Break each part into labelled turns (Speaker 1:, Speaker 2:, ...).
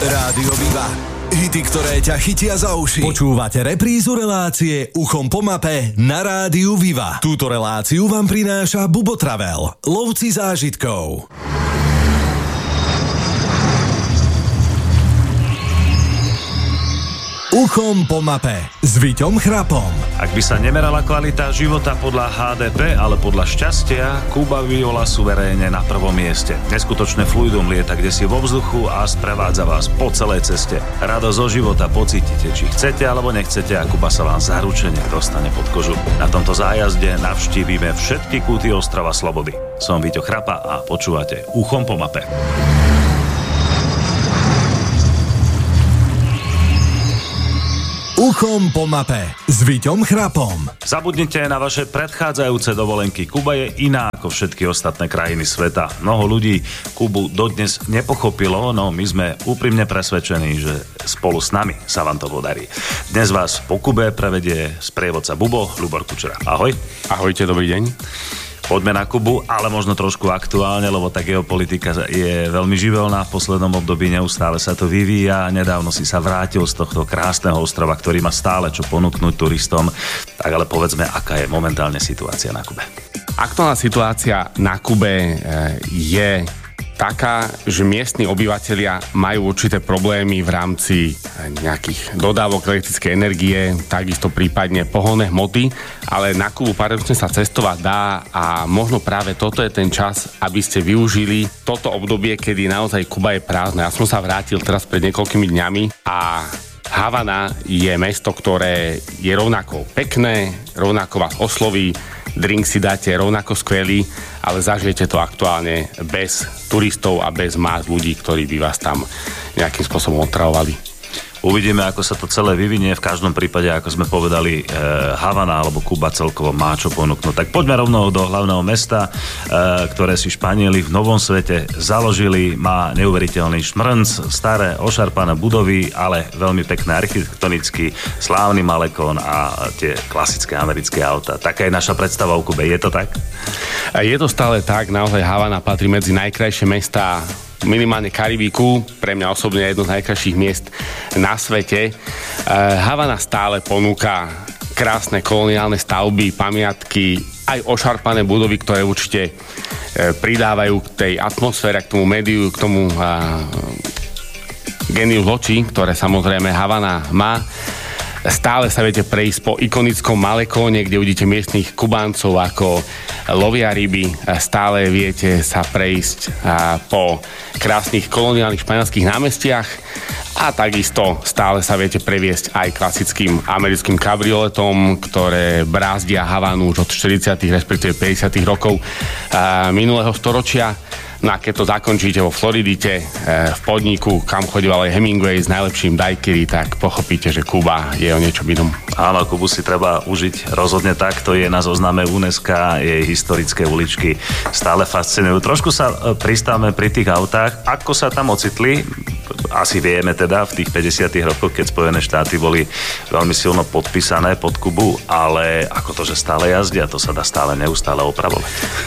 Speaker 1: Rádio Viva. Hity, ktoré ťa chytia za uši. Počúvate reprízu relácie Uchom po mape na Rádiu Viva. Túto reláciu vám prináša Bubo Travel, lovci zážitkov. Uchom po mape s Viťom Chrapom.
Speaker 2: Ak by sa nemerala kvalita života podľa HDP, ale podľa šťastia, Kuba Viola suverénne na prvom mieste. Neskutočné fluidum lieta kdesi vo vzduchu a sprevádza vás po celej ceste. Radosť zo života pocítite, či chcete alebo nechcete, a Kuba sa vám zaručene dostane pod kožu. Na tomto zájazde navštívime všetky kúty ostrova Slobody. Som Viťo Chrapa a počúvate Uchom po mape.
Speaker 1: Uchom po mape s Viťom Chrapom.
Speaker 2: Zabudnite na vaše predchádzajúce dovolenky. Kuba je iná ako všetky ostatné krajiny sveta. Mnoho ľudí Kubu dodnes nepochopilo, no my sme úprimne presvedčení, že spolu s nami sa vám to podarí. Dnes vás po Kube prevedie sprievodca Bubo, Ľubor Kučera. Ahoj.
Speaker 3: Ahojte, dobrý deň.
Speaker 2: Poďme na Kubu, ale možno trošku aktuálne, lebo tá geopolitika je veľmi živelná. V poslednom období neustále sa to vyvíja. Nedávno si sa vrátil z tohto krásneho ostrova, ktorý má stále čo ponúknuť turistom. Tak ale povedzme, aká je momentálne situácia na Kube.
Speaker 3: Aktuálna situácia na Kube je taká, že miestni obyvatelia majú určité problémy v rámci nejakých dodávok elektrickej energie, takisto prípadne pohonné hmoty, ale na Kubu paradoxne sa cestovať dá a možno práve toto je ten čas, aby ste využili toto obdobie, kedy naozaj Kuba je prázdna. Ja som sa vrátil teraz pred niekoľkými dňami a Havana je mesto, ktoré je rovnako pekné, rovnako vás osloví, drink si dáte rovnako skvelý, ale zažijete to aktuálne bez turistov a bez más ľudí, ktorí by vás tam nejakým spôsobom otravovali.
Speaker 2: Uvidíme, ako sa to celé vyvinie. V každom prípade, ako sme povedali, Havana alebo Kuba celkovo má čo ponúknuť. Tak poďme rovno do hlavného mesta, ktoré si Španieli v Novom svete založili. Má neuveriteľný šmrnc, staré ošarpané budovy, ale veľmi pekné architektonicky, slávny Malecón a tie klasické americké auta. Taká je naša predstava o Kube. Je to tak?
Speaker 3: Je to stále tak. Naozaj Havana patrí medzi najkrajšie mestá minimálne Karibíku, pre mňa osobne jedno z najkrajších miest na svete. Havana stále ponúka krásne koloniálne stavby, pamiatky, aj ošarpané budovy, ktoré určite pridávajú k tej atmosfére, k tomu médiu, k tomu geniu očí, ktoré samozrejme Havana má. Stále sa viete prejsť po ikonickom Malecóne, kde uvidíte miestnych Kubáncov, ako lovia ryby. Stále viete sa prejsť po krásnych koloniálnych španielských námestiach a takisto stále sa viete previesť aj klasickým americkým kabrioletom, ktoré brázdia Havanu už od 40. respektíve 50. rokov minulého storočia. No a keď to zakončíte vo Floridite, v podniku, kam chodíval aj Hemingway s najlepším daiquiri, tak pochopíte, že Kuba je o niečo inom.
Speaker 2: Áno, Kubu si treba užiť rozhodne tak, to je na zozname UNESCO, jej historické uličky stále fascinujú. Trošku sa pristávame pri tých autách, ako sa tam ocitli, asi vieme teda v tých 50. rokoch, keď Spojené štáty boli veľmi silno podpísané pod Kubu, ale ako to, že stále jazdia, to sa dá stále neustále opravovať.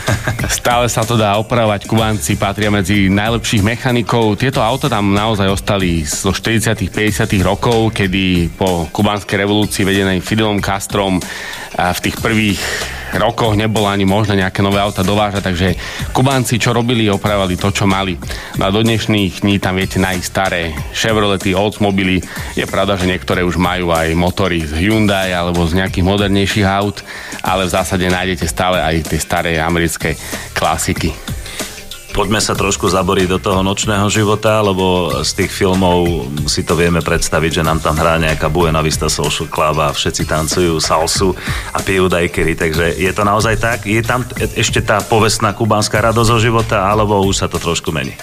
Speaker 3: Stále sa to dá opravovať. Kubánci patria medzi najlepších mechanikov. Tieto auta tam naozaj ostali zo 40. 50. rokov, kedy po kubánskej revolúcii vedenej Fidelom Castrom v tých prvých rokoch nebolo ani možné nejaké nové auta dovážať, takže Kubánci čo robili, opravovali to, čo mali. No a do dnešných dní tam viete nájsť staré Chevrolety, Oldsmobily. Je pravda, že niektoré už majú aj motory z Hyundai alebo z nejakých modernejších aut, ale v zásade nájdete stále aj tie staré americké klasiky.
Speaker 2: Poďme sa trošku zaboriť do toho nočného života, lebo z tých filmov si to vieme predstaviť, že nám tam hrá nejaká Buena Vista Social Club a všetci tancujú salsu a pijú daiquiri, takže je to naozaj tak? Je tam ešte tá povestná kubánska radosť zo života, alebo už sa to trošku mení?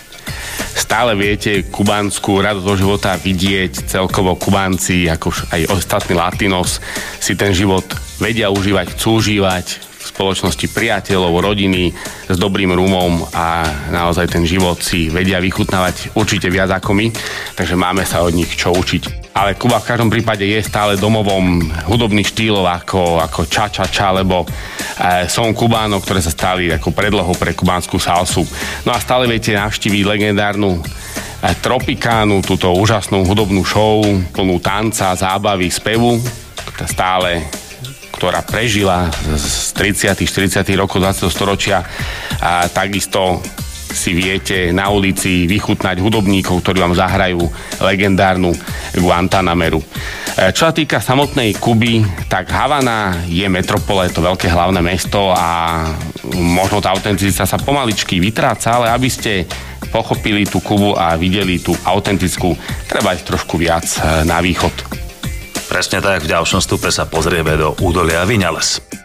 Speaker 3: Stále viete kubánsku radosť zo života vidieť, celkovo Kubánci, ako aj ostatní Latinos, si ten život vedia užívať, chcú užívať, v spoločnosti priateľov, rodiny s dobrým rumom a naozaj ten život si vedia vychutnávať určite viac ako my, takže máme sa od nich čo učiť. Ale Kuba v každom prípade je stále domovom hudobných štýlov ako cha-cha-cha, lebo som Kubánov, ktoré sa stali ako predlohou pre kubánsku salsu. No a stále viete navštíviť legendárnu Tropikánu, túto úžasnú hudobnú show, plnú tanca, zábavy, spevu, ktorá prežila z 30. 40. rokov 20. storočia. A takisto si viete na ulici vychutnať hudobníkov, ktorí vám zahrajú legendárnu Guantanameru. Čo sa týka samotnej Kuby, tak Havana je metropole, je to veľké hlavné mesto a možno tá autenticita sa pomaličky vytráca, ale aby ste pochopili tú Kubu a videli tú autentickú, treba ísť trošku viac na východ.
Speaker 2: Presne tak, v ďalšom stupe sa pozrieme do údolia Viñales.